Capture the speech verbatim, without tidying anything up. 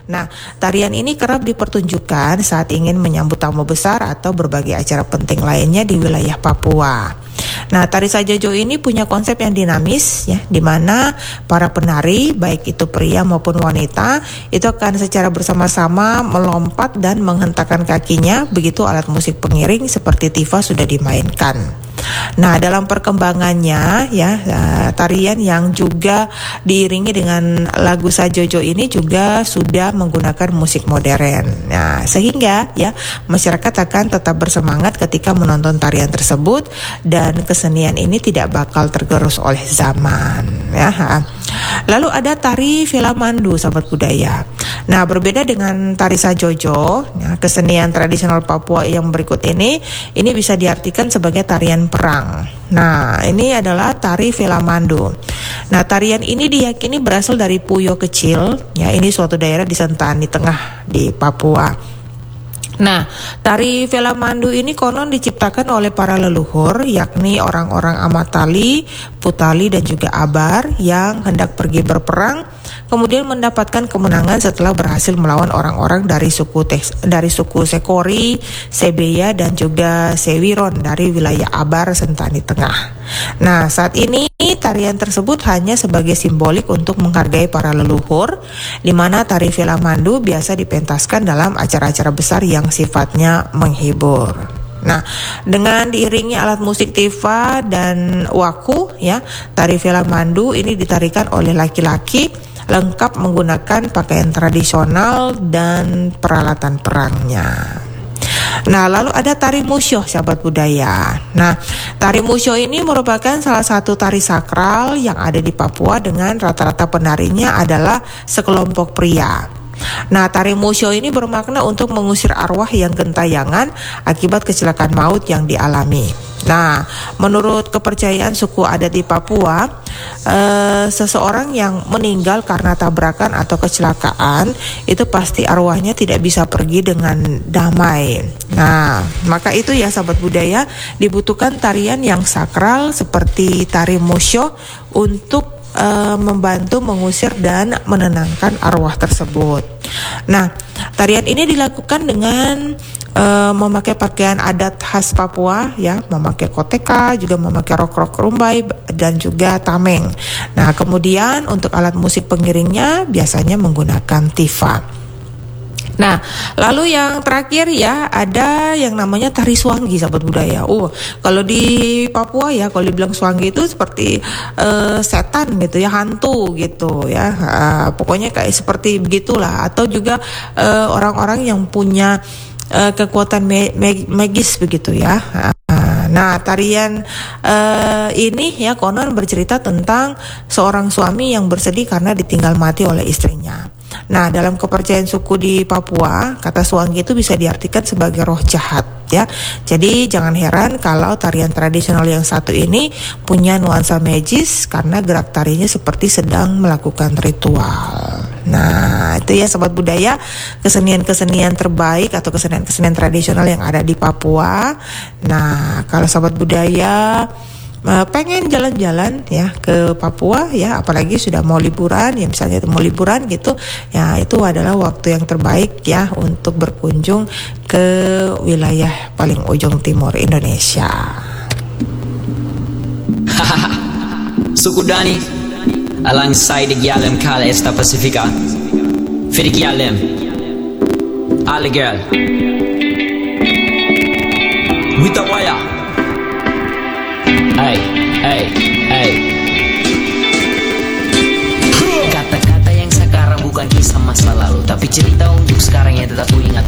Nah, tarian ini kerap dipertunjukkan saat ingin menyambut tamu besar atau berbagai acara penting lainnya di wilayah Papua. Nah, tari Sajojo ini punya konsep yang dinamis ya, di mana para penari baik itu pria maupun wanita itu akan secara bersama-sama melompat dan menghentakkan kakinya begitu alat musik pengiring seperti tifa sudah dimainkan. Nah, dalam perkembangannya ya, tarian yang juga diiringi dengan lagu Sajojo ini juga sudah menggunakan musik modern. Nah, sehingga ya masyarakat akan tetap bersemangat ketika menonton tarian tersebut dan kesenian ini tidak bakal tergerus oleh zaman ya. Lalu ada tari Vilamandu, sahabat budaya. Nah, berbeda dengan tari Sajojo, ya, kesenian tradisional Papua yang berikut ini, ini bisa diartikan sebagai tarian perang. Nah, ini adalah tari Vilamandu. Nah, tarian ini diyakini berasal dari Puyo Kecil, ya, ini suatu daerah di Sentani Tengah di Papua. Nah, tari Vilamandu ini konon diciptakan oleh para leluhur, yakni orang-orang Amatali, Putali dan juga Abar yang hendak pergi berperang, kemudian mendapatkan kemenangan setelah berhasil melawan orang-orang dari suku Teks, dari suku Sekori, Sebeya dan juga Sewiron dari wilayah Abar Sentani Tengah. Nah, saat ini tarian tersebut hanya sebagai simbolik untuk menghargai para leluhur, di mana tari Vilamandu biasa dipentaskan dalam acara-acara besar yang sifatnya menghibur. Nah, dengan diiringi alat musik tifa dan waku ya, tari Vilamandu ini ditarikan oleh laki-laki lengkap menggunakan pakaian tradisional dan peralatan perangnya. Nah, lalu ada tari Musyo, sahabat budaya. Nah, tari Musyo ini merupakan salah satu tari sakral yang ada di Papua dengan rata-rata penarinya adalah sekelompok pria. Nah, tari Musyo ini bermakna untuk mengusir arwah yang gentayangan akibat kecelakaan maut yang dialami. Nah, menurut kepercayaan suku adat di Papua, eh, seseorang yang meninggal karena tabrakan atau kecelakaan itu pasti arwahnya tidak bisa pergi dengan damai. Nah, maka itu ya sahabat budaya, dibutuhkan tarian yang sakral seperti tari Musyo untuk Uh, membantu mengusir dan menenangkan arwah tersebut. Nah, tarian ini dilakukan dengan uh, memakai pakaian adat khas Papua, ya, memakai koteka, juga memakai rok-rok rumbai dan juga tameng. Nah, kemudian untuk alat musik pengiringnya biasanya menggunakan tifa. Nah, lalu yang terakhir ya ada yang namanya tari Swangi, sahabat budaya. Oh, kalau di Papua ya, kalau dibilang Swangi itu seperti uh, setan gitu ya, hantu gitu ya. Uh, pokoknya kayak seperti begitulah. Atau juga uh, orang-orang yang punya uh, kekuatan me- me- magis begitu ya. Uh, Nah, tarian uh, ini ya konon bercerita tentang seorang suami yang bersedih karena ditinggal mati oleh istrinya. Nah, dalam kepercayaan suku di Papua, kata Swangi itu bisa diartikan sebagai roh jahat ya. Jadi jangan heran kalau tarian tradisional yang satu ini punya nuansa magis karena gerak tarinya seperti sedang melakukan ritual. Nah, itu ya sobat budaya, kesenian-kesenian terbaik atau kesenian-kesenian tradisional yang ada di Papua. Nah, kalau sobat budaya uh, pengen jalan-jalan ya ke Papua ya, apalagi sudah mau liburan ya, misalnya itu mau liburan gitu ya, itu adalah waktu yang terbaik ya untuk berkunjung ke wilayah paling ujung timur Indonesia. Suku Dani alongside the Gyalem Kala Esta Pacifica för the Gyalem alla girl with the wire. Hey, hey, hey. Kata-kata yang sekarang bukan kisah masa lalu, tapi cerita untuk sekarang yang tetap ku ingat.